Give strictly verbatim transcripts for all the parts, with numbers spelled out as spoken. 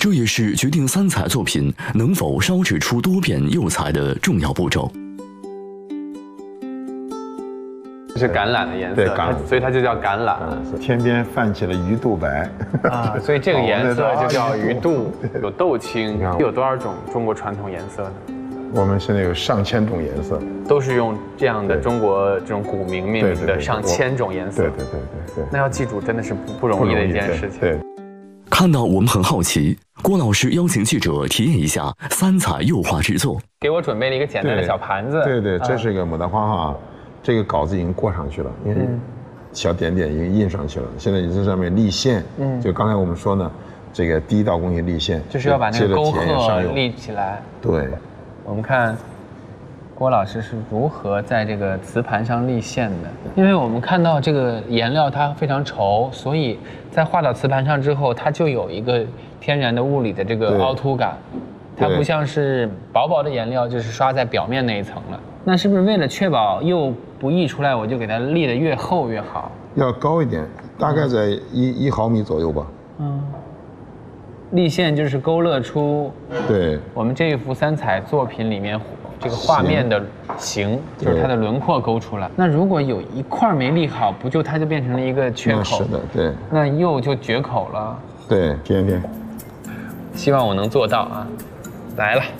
这也是决定三彩作品能否烧制出多变釉彩的重要步骤。 这是橄榄的颜色， 对，橄榄， 所以它就叫橄榄。 嗯，天边泛起了鱼肚白啊，所以这个颜色就叫鱼肚，有豆青。有多少种中国传统颜色呢？ 我们现在有上千种颜色， 都是用这样的中国这种古名命名的上千种颜色。 对对对对对。 那要记住，真的是不不容易的一件事情。 对。 看到我们很好奇，郭老师邀请记者体验一下三彩釉画制作， 给我准备了一个简单的小盘子。 对对，这是一个牡丹花哈，这个稿子已经过上去了，因为小点点已经印上去了，现在已经上面立线。嗯，就刚才我们说呢，这个第一道工序立线， 就是要把那个沟壑立起来。 对， 我们看郭老师是如何在这个瓷盘上立线的。因为我们看到这个颜料它非常稠，所以在画到瓷盘上之后，它就有一个天然的物理的这个凹凸感，它不像是薄薄的颜料就是刷在表面那一层了。那是不是为了确保釉不溢出来，我就给它立得越厚越好？要高一点，大概在一一毫米左右吧。 嗯，立线就是勾勒出对我们这一幅三彩作品里面这个画面的形，就是它的轮廓勾出来。那如果有一块没立好，不就它就变成了一个缺口？ 是的，对。 那釉就绝口了。 对，天天。 希望我能做到啊！来了。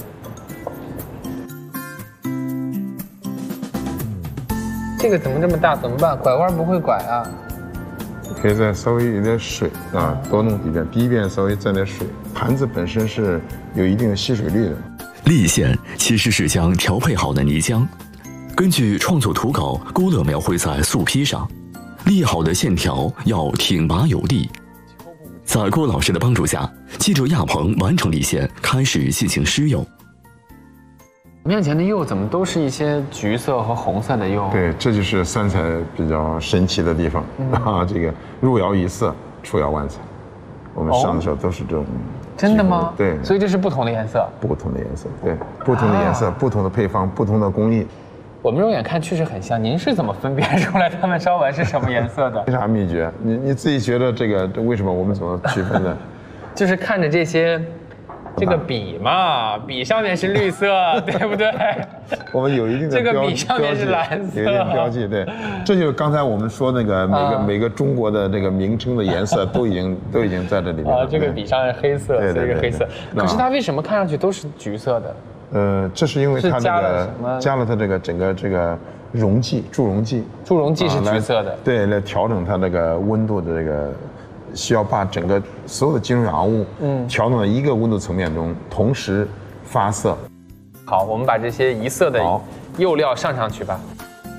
这个怎么这么大？怎么办？拐弯不会拐啊？ 可以再稍微有点水啊，多弄几遍。第一遍稍微沾点水。盘子本身是有一定的吸水率的。 立线其实是将调配好的泥浆，根据创作图稿勾勒描绘在素坯上，立好的线条要挺拔有力。在郭老师的帮助下，记者亚鹏完成立线，开始进行施釉。 面前的釉怎么都是一些橘色和红色的釉？ 对，这就是三彩比较神奇的地方、嗯、啊！这个入窑一色，出窑万彩。我们上的时候都是这种。哦、 真的吗？ 对。 所以这是不同的颜色。 不同的颜色，对，不同的颜色，啊、不同的配方，不同的工艺。 我们肉眼看确实很像，您是怎么分辨出来它们烧完是什么颜色的？ 没啥秘诀，你你自己觉得这个为什么我们怎么区分的？ 就是看着这些。这个笔嘛，笔上面是绿色，对不对？ 我们有一定的这个笔上面是蓝色， 有一点标记，对。这就是刚才我们说那个每个、啊、每个中国的这个名称的颜色都已经都已经在这里面了。啊， 这个笔上是黑色， 对对对， 是黑色。可是它为什么看上去都是橘色的？ 呃，这是因为它这个加了它这个整个这个溶剂，助溶剂， 助溶剂是橘色的， 啊、对，来调整它这个温度的这个。需要把整个所有的金属氧物，嗯，调到一个温度层面中，同时发色。好，我们把这些一色的釉料上上去吧。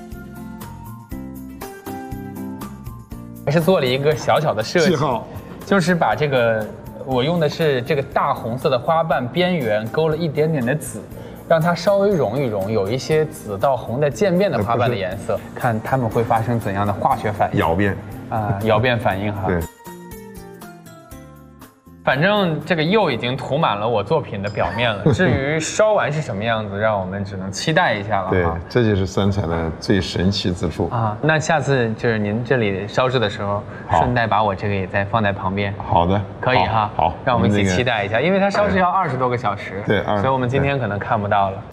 还是做了一个小小的设计，就是把这个我用的是这个大红色的花瓣边缘勾了一点点的紫，让它稍微融一融，有一些紫到红的渐变的花瓣的颜色，看它们会发生怎样的化学反应？窑变啊，窑变反应哈。对。反正这个釉已经涂满了我作品的表面了，至于烧完是什么样子，让我们只能期待一下了。对，这就是三彩的最神奇之处啊！那下次就是您这里烧制的时候，顺带把我这个也再放在旁边。好的，可以哈。好，让我们一起期待一下，因为它烧制要二十多个小时，对，所以我们今天可能看不到了。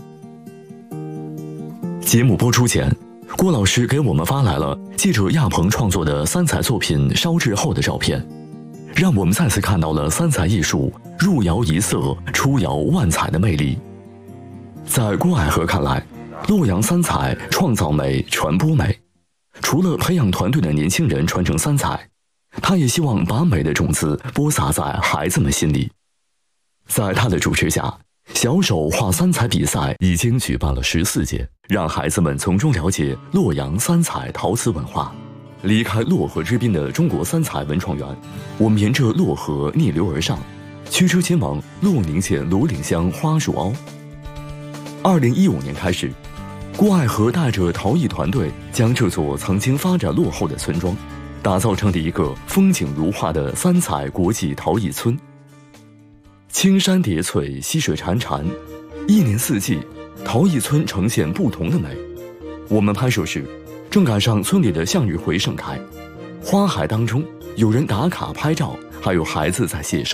节目播出前，郭老师给我们发来了记者亚鹏创作的三彩作品烧制后的照片。让我们再次看到了三彩艺术入窑一色，出窑万彩的魅力。在郭爱河看来，洛阳三彩创造美、传播美。除了培养团队的年轻人传承三彩，他也希望把美的种子播撒在孩子们心里。在他的主持下，小手画三彩比赛已经举办了十四届，让孩子们从中了解洛阳三彩陶瓷文化。离开洛河之滨的中国三彩文创园，我们沿着洛河逆流而上，驱车前往洛宁县罗岭乡花树凹。二零一五年开始，郭爱河带着陶艺团队，将这座曾经发展落后的村庄，打造成了一个风景如画的三彩国际陶艺村。青山叠翠，溪水潺潺，一年四季，陶艺村呈现不同的美。我们拍摄时，正赶上村里的向日葵盛开，花海当中有人打卡拍照，还有孩子在写生，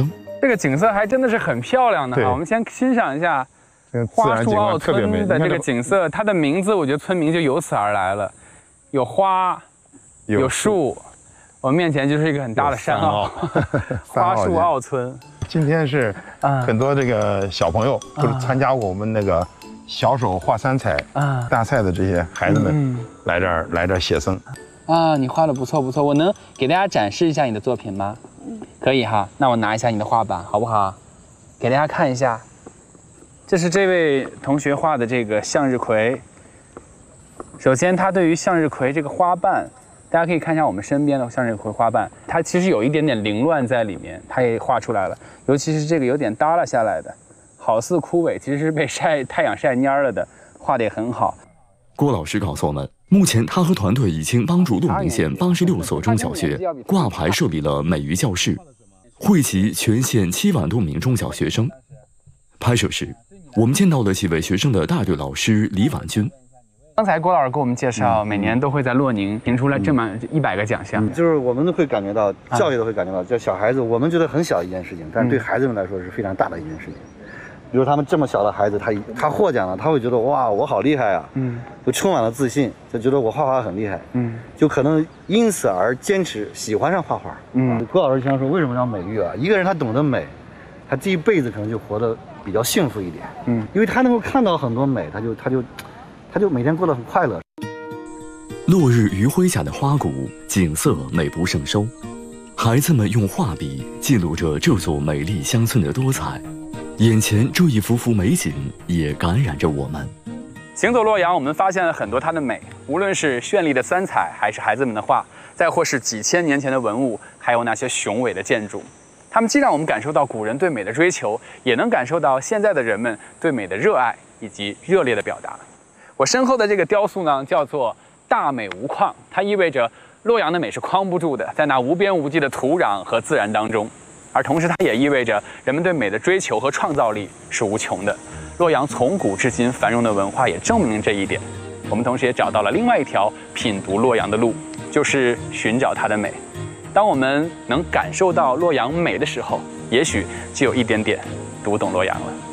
这个景色还真的是很漂亮的哈。我们先欣赏一下花树坳村的这个景色，它的名字我觉得村名就由此而来了，有花，有树，我们面前就是一个很大的山坳，花树坳村。 今天是很多这个小朋友都是参加过我们那个小手画三彩大赛的这些孩子们来这儿来这儿写生。 啊，你画的不错不错，我能给大家展示一下你的作品吗？可以哈，那我拿一下你的画板好不好？给大家看一下，这是这位同学画的这个向日葵。首先，他对于向日葵这个花瓣，大家可以看一下我们身边的向日葵花瓣，它其实有一点点凌乱在里面，它也画出来了。尤其是这个有点耷拉下来的，好似枯萎，其实是被晒太阳晒蔫了的，画得也很好。 郭老师告诉我们，目前他和团队已经帮助洛宁县八十六所中小学挂牌设立了美育教室，惠及全县七万多名中小学生。拍摄时，我们见到了几位学生的带队老师李婉君。 刚才郭老师给我们介绍，每年都会在洛宁评出来这么一百个奖项， 就是我们都会感觉到，教育都会感觉到，就小孩子，我们觉得很小一件事情，但是对孩子们来说是非常大的一件事情。比如他们这么小的孩子，他他获奖了，他会觉得哇，我好厉害啊，嗯，就充满了自信，就觉得我画画很厉害，嗯，就可能因此而坚持喜欢上画画，嗯。郭老师经常说，为什么要美育啊？一个人他懂得美，他这一辈子可能就活得比较幸福一点，嗯，因为他能够看到很多美，他就他就他就每天过得很快乐。 落日余晖下的花谷，景色美不胜收，孩子们用画笔记录着这座美丽乡村的多彩。眼前这一幅幅美景也感染着我们。 行走洛阳，我们发现了很多它的美，无论是绚丽的三彩，还是孩子们的画，再或是几千年前的文物，还有那些雄伟的建筑，它们既让我们感受到古人对美的追求，也能感受到现在的人们对美的热爱以及热烈的表达。我身后的这个雕塑呢，叫做大美无框，它意味着洛阳的美是框不住的，在那无边无际的土壤和自然当中。而同时，它也意味着人们对美的追求和创造力是无穷的。洛阳从古至今繁荣的文化也证明这一点。我们同时也找到了另外一条品读洛阳的路，就是寻找它的美。当我们能感受到洛阳美的时候，也许就有一点点读懂洛阳了。